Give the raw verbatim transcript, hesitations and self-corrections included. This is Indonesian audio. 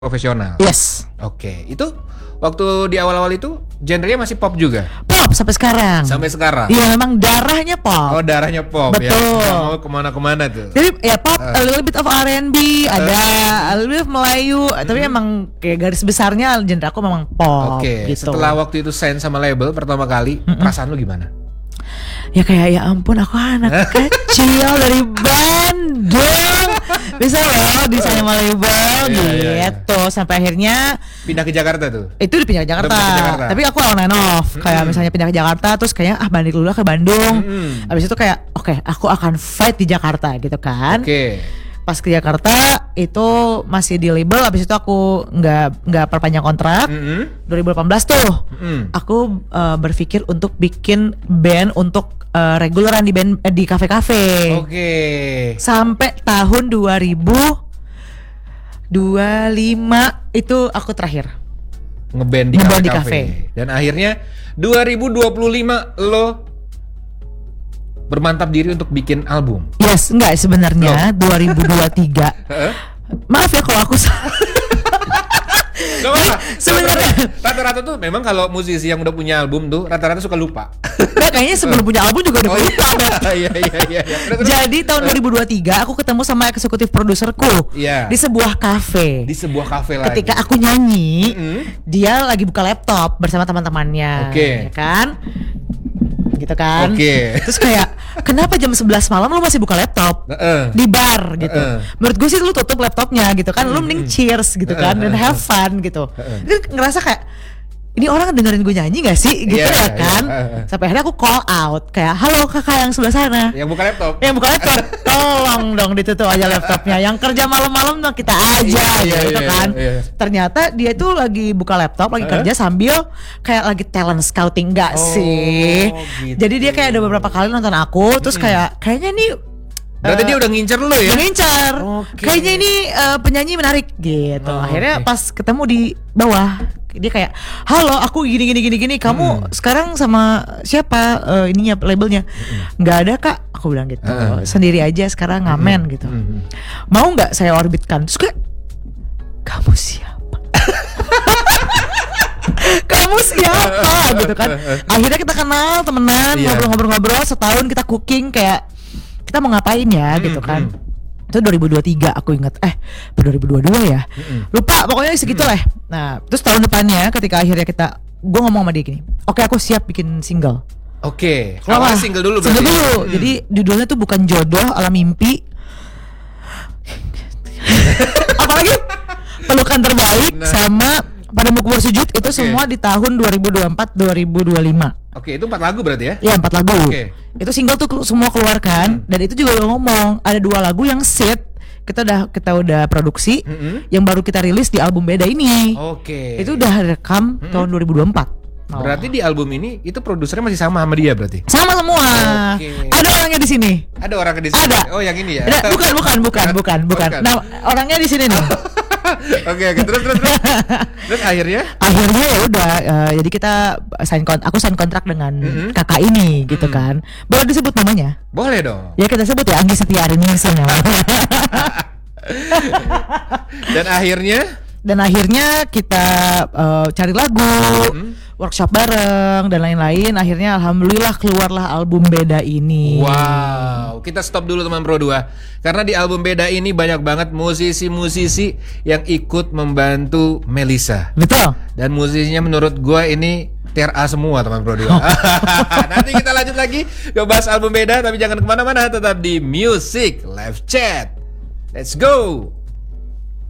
profesional. Yes. Oke, itu waktu di awal-awal itu genrenya masih pop juga? Pop sampai sekarang. Sampai sekarang? Iya, memang darahnya pop. Oh, darahnya pop. Betul. Ya. Mau kemana-kemana tuh? Jadi ya pop, uh. a little bit of R and B, uh. ada a little bit of Melayu, mm-hmm. tapi emang kayak garis besarnya genre aku memang pop. Oke, gitu. Setelah waktu itu sign sama label pertama kali, mm-hmm. perasaan lu gimana? Ya kayak ya ampun aku anak kecil dari Bandung bisa loh desain sama label gitu iya, iya. Sampai akhirnya pindah ke Jakarta tuh. Itu pindah ke Jakarta, pindah ke Jakarta. Tapi aku on and off mm-hmm. kayak misalnya pindah ke Jakarta terus kayaknya ah balik dulu ke Bandung mm-hmm. Abis itu kayak oke okay, aku akan fight di Jakarta gitu kan. Oke okay. Pas ke Jakarta itu masih di label, abis itu aku nggak nggak perpanjang kontrak. Mm-hmm. dua ribu delapan belas tuh mm-hmm. aku uh, berpikir untuk bikin band untuk uh, reguleran di band uh, di kafe-kafe. Oke. Okay. Sampai tahun dua ribu dua puluh lima itu aku terakhir ngeband di nge-band kafe-kafe. Di kafe. Dan akhirnya dua ribu dua puluh lima lo bermantap diri untuk bikin album. Yes, enggak sebenarnya dua ribu dua puluh tiga. Maaf ya kalau aku salah. Sebenarnya rata-rata tuh memang kalau musisi yang udah punya album tuh rata-rata suka lupa. Nah, kayaknya sebelum punya album juga udah oh, lupa. Iya iya iya iya. Jadi tahun dua ribu dua puluh tiga aku ketemu sama eksekutif produserku yeah. di sebuah kafe. Di sebuah kafe lagi. Ketika aku nyanyi, mm-hmm. dia lagi buka laptop bersama teman-temannya. Oke. Okay. Ya kan? Gitu kan. Oke. Okay. Terus kayak kenapa jam sebelas malam lu masih buka laptop uh-uh. di bar gitu. Uh-uh. Menurut gue sih lu tutup laptopnya gitu kan. Uh-uh. Lu mending cheers gitu kan uh-uh. dan have fun gitu. Uh-uh. Itu ngerasa kayak ini orang dengerin gue nyanyi gak sih gitu yeah, ya kan. Yeah. Uh-uh. Sampai akhirnya aku call out kayak halo kakak yang sebelah sana. Yang buka laptop. Yang buka laptop. Tolong dong ditutup aja laptopnya. Yang kerja malam-malam dong kita aja yeah, gitu yeah, kan. Yeah, yeah. Ternyata dia tuh lagi buka laptop, lagi uh-huh. kerja sambil kayak lagi talent scouting gak oh, sih. Gitu. Jadi dia kayak ada beberapa kali nonton aku, terus kayak kayaknya nih berarti uh, dia udah ngincer lu ya? Udah ngincer. Okay. Kayaknya ini uh, penyanyi menarik gitu. Oh, akhirnya okay. pas ketemu di bawah dia kayak, halo aku gini gini gini gini. Kamu hmm. sekarang sama siapa uh, ininya labelnya? Hmm. Nggak ada kak. Aku bilang gitu. Uh. Sendiri aja sekarang ngamen hmm. gitu. Hmm. Mau nggak saya orbitkan? Terus kayak, kamu siapa? Kamu siapa? Gitu kan. Akhirnya kita kenal temenan, yeah. ngobrol-ngobrol-ngobrol setahun kita cooking kayak kita mau ngapain ya hmm, gitu kan. Hmm. Itu dua ribu dua puluh tiga aku inget. Eh dua ribu dua puluh dua ya hmm. Lupa pokoknya segitu hmm. lah. Nah terus tahun depannya ketika akhirnya kita, gue ngomong sama dia gini, oke okay, aku siap bikin single. Oke okay. Awalnya single dulu berarti. Single dulu hmm. Jadi judulnya tuh bukan jodoh ala mimpi. Apalagi pelukan terbaik nah. sama Padamu Ku Bersujud. Itu okay. semua di tahun dua ribu dua puluh empat dua ribu dua puluh lima. Oke, itu empat lagu berarti ya? Iya, empat lagu. Oke. Itu single tuh semua keluarkan. Hmm. Dan itu juga udah ngomong, ada dua lagu yang set kita udah kita udah produksi, mm-hmm. yang baru kita rilis di album beda ini. Oke. Itu udah rekam mm-hmm. tahun dua ribu dua puluh empat. Oh. Berarti di album ini itu produsernya masih sama sama dia berarti? Sama semua. Okay. Ada orangnya di sini. Ada orangnya di sini. Ada. Oh, yang ini ya. Ada, bukan, bukan, bukan, bukan, bukan. Nah, orangnya di sini nih. Oke, oke, terus terus terus. Terus akhirnya? Akhirnya ya udah, uh, jadi kita sign kon- aku sign kontrak dengan mm-hmm. kakak ini gitu mm-hmm. kan. Boleh disebut namanya? Boleh dong. Ya kita sebut ya Anggi Setiarini misalnya. Dan akhirnya? Dan akhirnya kita uh, cari lagu, mm-hmm. workshop bareng dan lain-lain. Akhirnya alhamdulillah keluarlah album beda ini. Wow, kita stop dulu teman Pro dua. Karena di album beda ini banyak banget musisi-musisi yang ikut membantu Melisa. Betul. Dan musisinya menurut gue ini tier A semua teman Pro dua. Nanti kita lanjut lagi ke bahas album beda. Tapi jangan kemana-mana, tetap di Music Live Chat. Let's go.